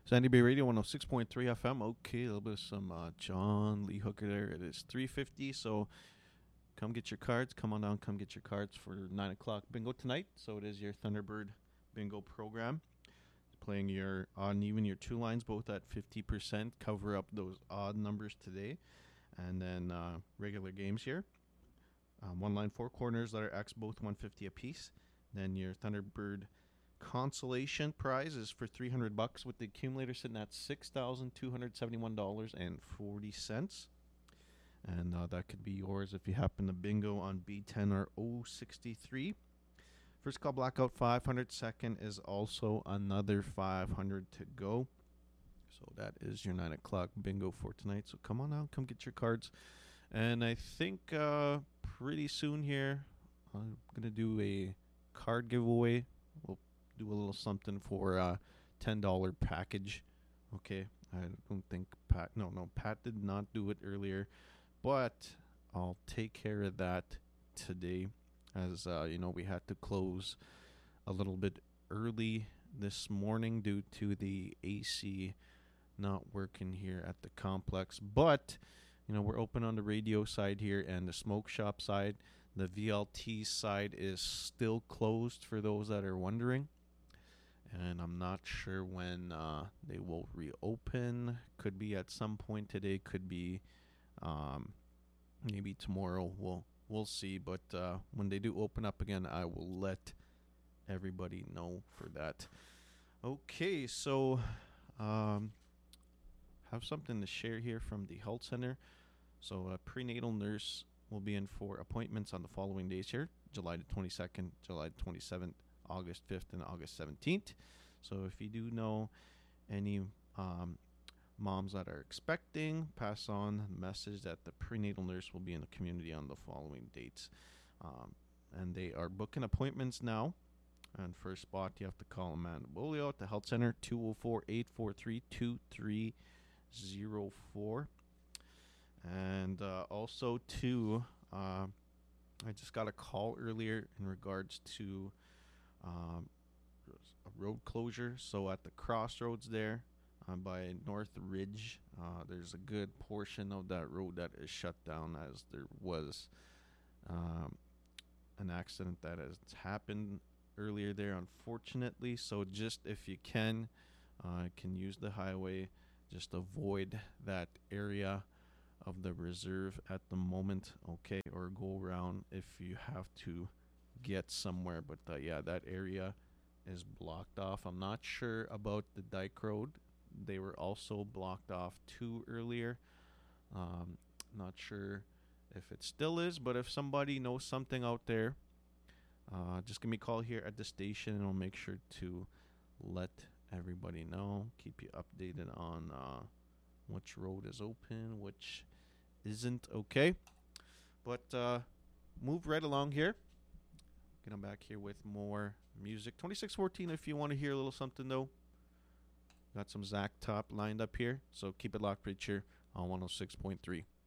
Sandy Bay Radio 106.3 FM. Okay, a little bit of some John Lee Hooker there. It is 3:50, so come get your cards. Come on down, come get your cards for 9 o'clock bingo tonight. So it is your Thunderbird bingo program. Playing your odd and even, your two lines, both at 50%. Cover up those odd numbers today. And then regular games here. One line, four corners, letter X, both 150 apiece. Then your Thunderbird consolation prize is for $300 with the accumulator sitting at $6,271.40. And that could be yours if you happen to bingo on B10 or O63. First call blackout 500. Second is also another 500 to go. So that is your 9 o'clock bingo for tonight. So come on out, come get your cards. And I think pretty soon here, I'm going to do a card giveaway. We'll do a little something for a $10 package. Okay, I don't think Pat did not do it earlier, but I'll take care of that today, as we had to close a little bit early this morning due to the AC not working here at the complex. But we're open on the radio side here and the smoke shop side. The VLT side is still closed for those that are wondering. And I'm not sure when they will reopen. Could be at some point today. Could be maybe tomorrow. We'll see. But when they do open up again, I will let everybody know for that. Okay, so have something to share here from the health center. So a prenatal nurse will be in for appointments on the following days here: July the 22nd, July the 27th, August 5th, and August 17th. So if you do know any moms that are expecting, pass on the message that the prenatal nurse will be in the community on the following dates. And they are booking appointments now. And for a spot, you have to call Amanda Bolio at the health center, 204-843-2304. And also, too, I just got a call earlier in regards to a road closure. So at the crossroads there by North Ridge, there's a good portion of that road that is shut down, as there was an accident that has happened earlier there, unfortunately. So just if you can use the highway, just avoid that area of the reserve at the moment, okay, or go around if you have to get somewhere. But that area is blocked off. I'm not sure about the Dyke Road. They were also blocked off too earlier. Not sure if it still is, but if somebody knows something out there, just give me a call here at the station, and I'll make sure to let everybody know, keep you updated on which road is open, which isn't, okay? But move right along here. Getting back here with more music. 2614 if you want to hear a little something, though. Got some Zach Top lined up here, so keep it locked right here on 106.3.